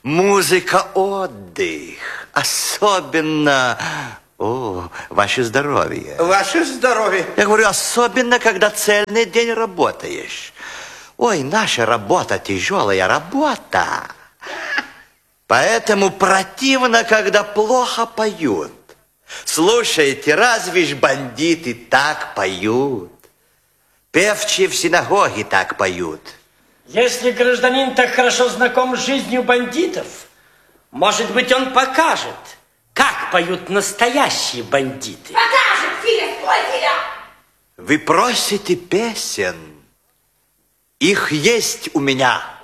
Музыка, отдых. Особенно... О, ваше здоровье. Ваше здоровье. Я говорю, особенно, когда цельный день работаешь. Ой, наша работа тяжелая работа. Поэтому противно, когда плохо поют. Слушайте, разве ж бандиты так поют? Певчие в синагоге так поют. Если гражданин так хорошо знаком с жизнью бандитов, может быть, он покажет, как поют настоящие бандиты. Покажет, Филя. Вы просите песен? Их есть у меня.